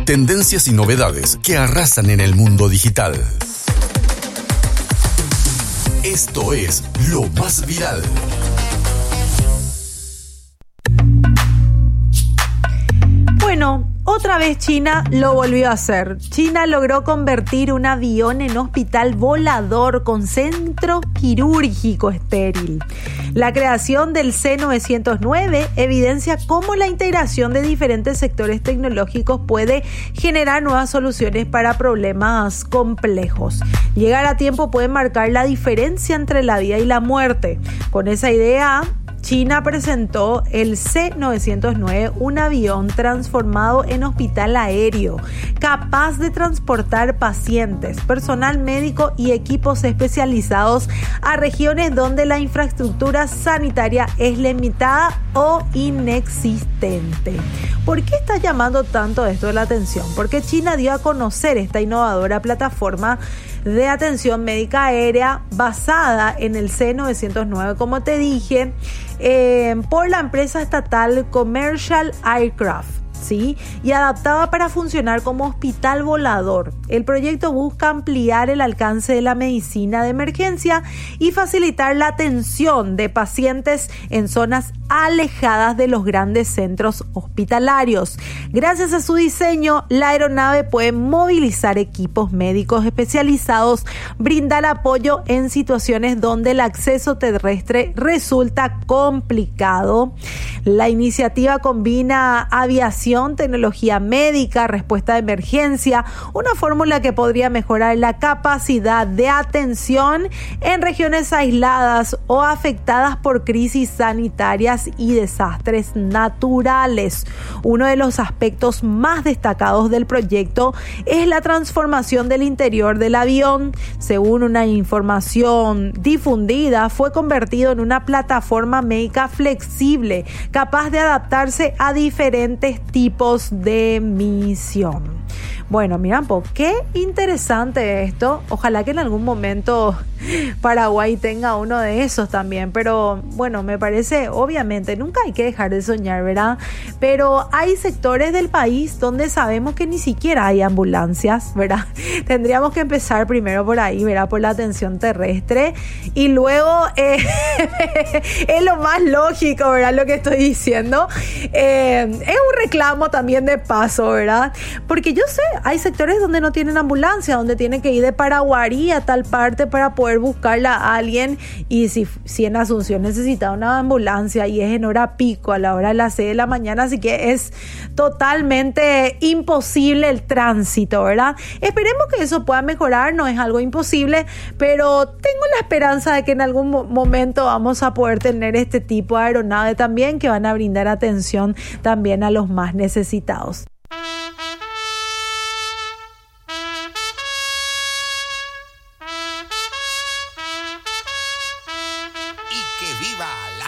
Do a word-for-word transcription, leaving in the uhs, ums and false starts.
Tendencias y novedades que arrasan en el mundo digital. Esto es Lo Más Viral. Bueno, otra vez China lo volvió a hacer. China logró convertir un avión en hospital volador con centro quirúrgico estéril. La creación del C novecientos nueve evidencia cómo la integración de diferentes sectores tecnológicos puede generar nuevas soluciones para problemas complejos. Llegar a tiempo puede marcar la diferencia entre la vida y la muerte. Con esa idea, China presentó el C novecientos nueve, un avión transformado en hospital aéreo, capaz de transportar pacientes, personal médico y equipos especializados a regiones donde la infraestructura sanitaria es limitada o inexistente. ¿Por qué está llamando tanto esto la atención? Porque China dio a conocer esta innovadora plataforma de atención médica aérea basada en el C novecientos nueve, como te dije, eh, por la empresa estatal Commercial Aircraft, ¿sí? Y adaptada para funcionar como hospital volador. El proyecto busca ampliar el alcance de la medicina de emergencia y facilitar la atención de pacientes en zonas alejadas de los grandes centros hospitalarios. Gracias a su diseño, la aeronave puede movilizar equipos médicos especializados, brindar apoyo en situaciones donde el acceso terrestre resulta complicado. La iniciativa combina aviación, tecnología médica, respuesta de emergencia, una fórmula que podría mejorar la capacidad de atención en regiones aisladas o afectadas por crisis sanitarias y desastres naturales. Uno de los aspectos más destacados del proyecto es la transformación del interior del avión. Según una información difundida, fue convertido en una plataforma médica flexible, capaz de adaptarse a diferentes tipos de misión. Bueno, miran, po, qué interesante esto. Ojalá que en algún momento Paraguay tenga uno de esos también. Pero bueno, me parece, obviamente, nunca hay que dejar de soñar, ¿verdad? Pero hay sectores del país donde sabemos que ni siquiera hay ambulancias, ¿verdad? Tendríamos que empezar primero por ahí, ¿verdad? Por la atención terrestre. Y luego, eh, es lo más lógico, ¿verdad? Lo que estoy diciendo. Eh, es un reclamo también de paso, ¿verdad? Porque yo sé, hay sectores donde no tienen ambulancia, donde tienen que ir de Paraguarí a tal parte para poder buscarla a alguien. Y si, si en Asunción necesita una ambulancia y es en hora pico, a la hora de las seis de la mañana, así que es totalmente imposible el tránsito, ¿verdad? Esperemos que eso pueda mejorar, no es algo imposible, pero tengo la esperanza de que en algún momento vamos a poder tener este tipo de aeronave también, que van a brindar atención también a los más necesitados. ¡Que viva la